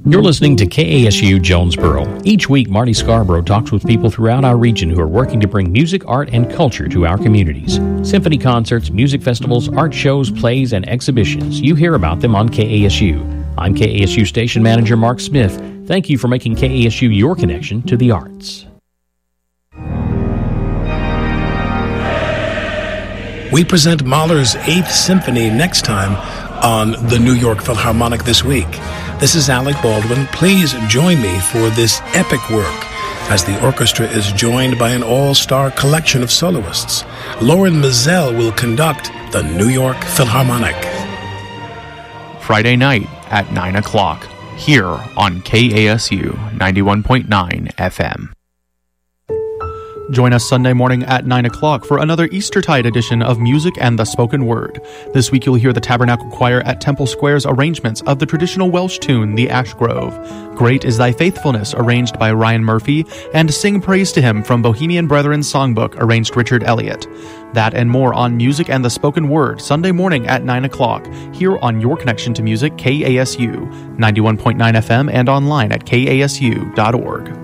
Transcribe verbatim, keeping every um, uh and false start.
You're listening to K A S U Jonesboro. Each week, Marty Scarborough talks with people throughout our region who are working to bring music, art, and culture to our communities. Symphony concerts, music festivals, art shows, plays, and exhibitions. You hear about them on K A S U. I'm K A S U Station Manager Mark Smith. Thank you for making K A S U your connection to the arts. We present Mahler's Eighth Symphony next time on the New York Philharmonic this week. This is Alec Baldwin. Please join me for this epic work as the orchestra is joined by an all-star collection of soloists. Lauren Mizell will conduct the New York Philharmonic. Friday night at nine o'clock here on K A S U ninety-one point nine F M. Join us Sunday morning at nine o'clock for another Eastertide edition of Music and the Spoken Word. This week you'll hear the Tabernacle Choir at Temple Square's arrangements of the traditional Welsh tune, The Ash Grove. Great is Thy Faithfulness, arranged by Ryan Murphy, and Sing Praise to Him from Bohemian Brethren's Songbook, arranged Richard Elliott. That and more on Music and the Spoken Word, Sunday morning at nine o'clock, here on Your Connection to Music, K A S U, ninety-one point nine F M, and online at K A S U dot org.